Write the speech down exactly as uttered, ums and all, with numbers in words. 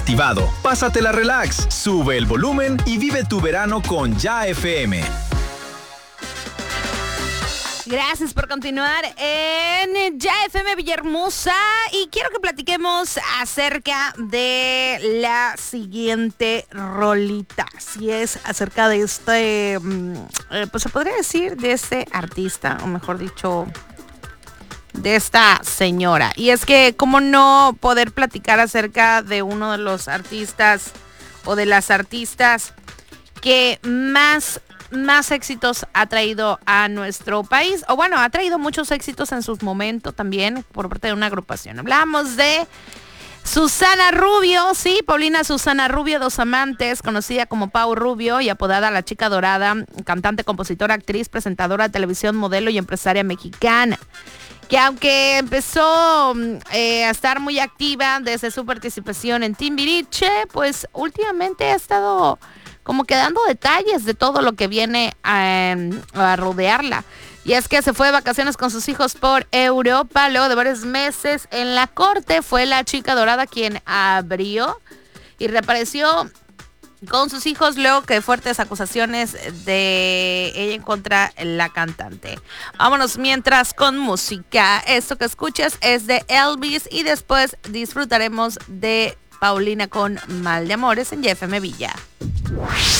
Activado. Pásatela relax, sube el volumen y vive tu verano con Ya F M. Gracias por continuar en Ya F M Villahermosa y quiero que platiquemos acerca de la siguiente rolita. Si es acerca de este, eh, pues se podría decir de este artista, o mejor dicho, de esta señora. Y es que cómo no poder platicar acerca de uno de los artistas o de las artistas que más más éxitos ha traído a nuestro país, o bueno, ha traído muchos éxitos en sus momentos también por parte de una agrupación. Hablamos de Susana Rubio, sí, Paulina Susana Rubio, Dos Amantes, conocida como Pau Rubio y apodada La Chica Dorada, cantante, compositora, actriz, presentadora de televisión, modelo y empresaria mexicana, que aunque empezó eh, a estar muy activa desde su participación en Timbiriche, pues últimamente ha estado como que dando detalles de todo lo que viene a, a rodearla. Y es que se fue de vacaciones con sus hijos por Europa, luego de varios meses en la corte. Fue La Chica Dorada quien abrió y reapareció con sus hijos luego que fuertes acusaciones de ella en contra de la cantante. Vámonos mientras con música. Esto que escuchas es de Elvis y después disfrutaremos de Paulina con Mal de Amores en Ya F M Villa.